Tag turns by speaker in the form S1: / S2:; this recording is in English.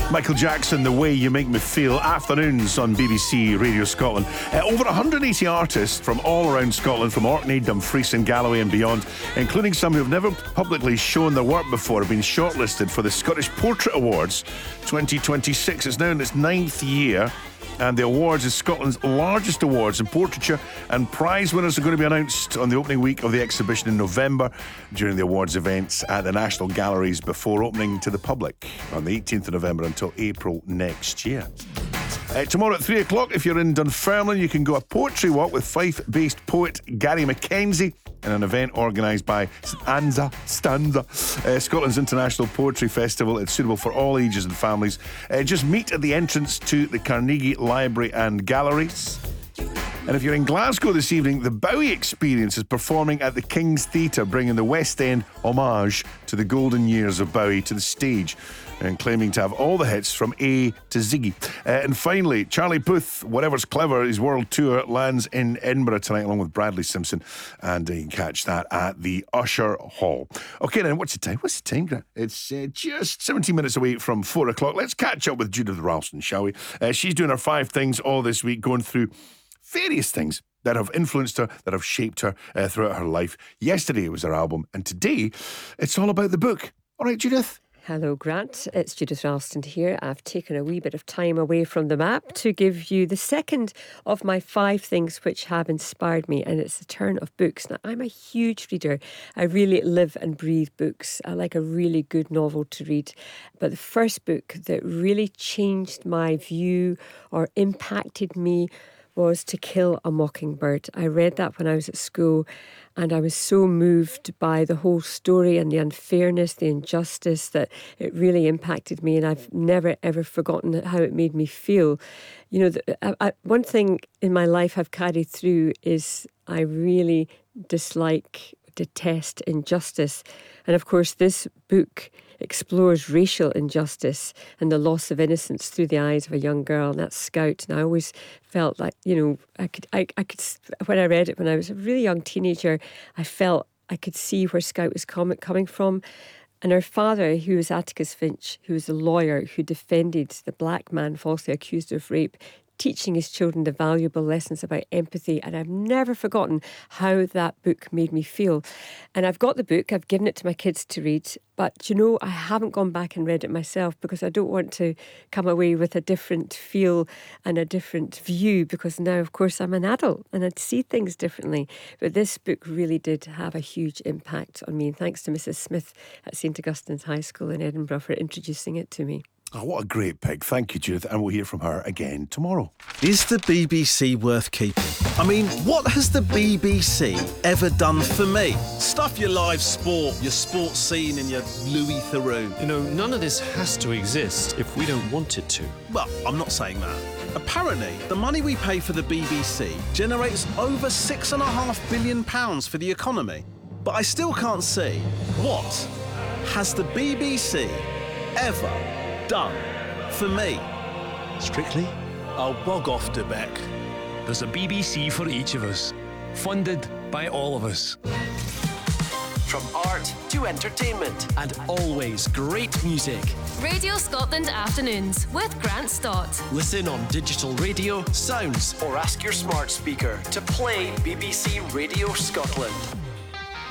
S1: Michael Jackson, The Way You Make Me Feel, afternoons on BBC Radio Scotland. Over 180 artists from all around Scotland, from Orkney, Dumfries and Galloway and beyond, including some who have never publicly shown their work before, have been shortlisted for the Scottish Portrait Awards 2026. It's now in its 9th year, and the awards is Scotland's largest awards in portraiture, and prize winners are going to be announced on the opening week of the exhibition in November during the awards events at the National Galleries before opening to the public on the 18th of November until April next year. Tomorrow at 3 o'clock, if you're in Dunfermline, you can go a poetry walk with Fife-based poet Gary Mackenzie in an event organised by Stanza, Scotland's International Poetry Festival. It's suitable for all ages and families. Just meet at the entrance to the Carnegie Library and Galleries. And if you're in Glasgow this evening, the Bowie Experience is performing at the King's Theatre, bringing the West End homage to the golden years of Bowie to the stage and claiming to have all the hits from A to Ziggy. And finally, Charlie Puth, Whatever's Clever, his world tour lands in Edinburgh tonight along with Bradley Simpson, and you can catch that at the Usher Hall. Okay, then, what's the time? Grant? It's just 17 minutes away from 4 o'clock. Let's catch up with Judith Ralston, shall we? She's doing her 5 things all this week, going through various things that have influenced her, that have shaped her throughout her life. Yesterday was her album, and today it's all about the book. All right, Judith?
S2: Hello, Grant. It's Judith Ralston here. I've taken a wee bit of time away from the map to give you the second of my 5 things which have inspired me, and it's the turn of books. Now, I'm a huge reader. I really live and breathe books. I like a really good novel to read. But the first book that really changed my view or impacted me was To Kill a Mockingbird. I read that when I was at school, and I was so moved by the whole story and the unfairness, the injustice, that it really impacted me, and I've never ever forgotten how it made me feel. You know, one thing in my life I've carried through is I really detest injustice. And of course, this book explores racial injustice and the loss of innocence through the eyes of a young girl, and that's Scout. And I always felt like, you know, I could, when I read it when I was a really young teenager, I felt I could see where Scout was coming from. And her father, who was Atticus Finch, who was a lawyer who defended the black man falsely accused of rape, teaching his children the valuable lessons about empathy. And I've never forgotten how that book made me feel. And I've got the book, I've given it to my kids to read, but you know, I haven't gone back and read it myself because I don't want to come away with a different feel and a different view, because now, of course, I'm an adult and I see things differently. But this book really did have a huge impact on me. And thanks to Mrs. Smith at St Augustine's High School in Edinburgh for introducing it to me.
S1: Oh, what a great pick. Thank you, Judith. And we'll hear from her again tomorrow.
S3: Is the BBC worth keeping? I mean, what has the BBC ever done for me? Stuff your live sport, your sports scene and your Louis Theroux.
S4: You know, none of this has to exist if we don't want it to.
S3: Well, I'm not saying that. Apparently, the money we pay for the BBC generates over £6.5 billion for the economy. But I still can't see, what has the BBC ever done for me?
S4: Strictly,
S3: I'll bog off to Beck.
S4: there's a BBC for each of us, funded by all of us.
S5: From art to entertainment
S6: and always great music.
S7: Radio Scotland Afternoons with Grant Stott.
S6: Listen on digital radio, sounds,
S5: or ask your smart speaker to play BBC Radio Scotland.